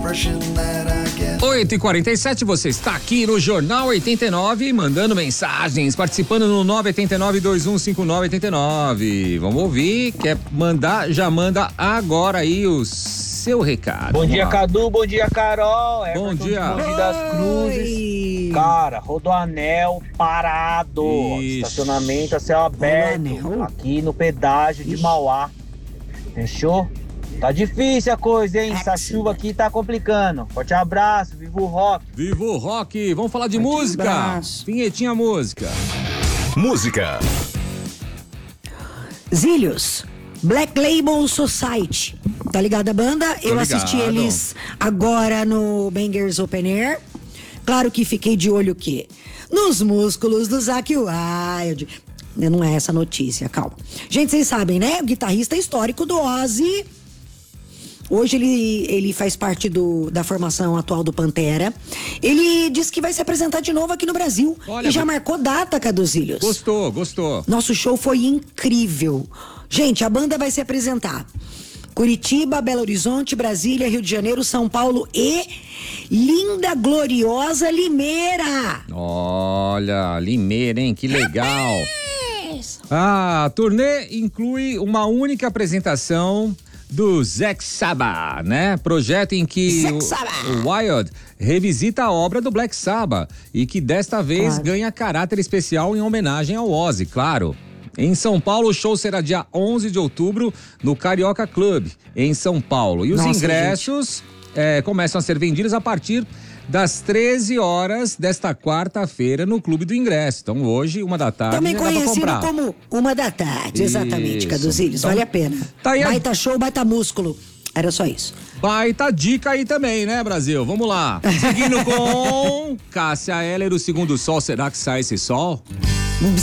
8h47, você está aqui no Jornal 89, mandando mensagens, participando no 989-215989. Vamos ouvir, quer mandar, já manda agora aí o seu recado. Bom dia, Cadu, bom dia, Carol. Bom dia. De Mogi das Cruzes. Cara, Rodoanel parado. Ixi. Estacionamento a céu aberto. Rodoanel? Aqui no pedágio de Mauá. Fechou? Tá difícil a coisa, hein? Essa chuva aqui tá complicando. Forte abraço, viva o rock. Viva o rock, vamos falar de Forte música. abraço. Vinhetinha música. Música. Zílios, Black Label Society. Tá ligado a banda? Eu ligado. assisti eles agora no Bangers Open Air. Claro que fiquei de olho o quê? Nos músculos do Zakk Wylde. Não é essa notícia, calma. Gente, vocês sabem, né? O guitarrista histórico do Ozzy. Hoje ele faz parte da formação atual do Pantera. Ele disse que vai se apresentar de novo aqui no Brasil. Olha, e já marcou data, Caduzílios. Gostou. Nosso show foi incrível. Gente, a banda vai se apresentar Curitiba, Belo Horizonte, Brasília, Rio de Janeiro, São Paulo e linda, gloriosa Limeira. Olha, Limeira, hein? Que legal. A turnê inclui uma única apresentação do Zack Sabbath, né? Projeto em que o Wild revisita a obra do Black Sabbath e que desta vez ganha caráter especial em homenagem ao Ozzy, claro. Em São Paulo, o show será dia 11 de outubro no Carioca Club, em São Paulo. E os ingressos começam a ser vendidos a partir das 13 horas desta quarta-feira no Clube do Ingresso. Então, hoje, 1 da tarde, Também já dá pra conhecido comprar. como 1 da tarde, exatamente, Isso. Caduzílios, Então, vale a pena. tá aí Baita show, baita músculo. Era só isso. Baita dica aí também, né, Brasil? Vamos lá. Seguindo com Cássia Eller, o segundo sol, será que sai esse sol?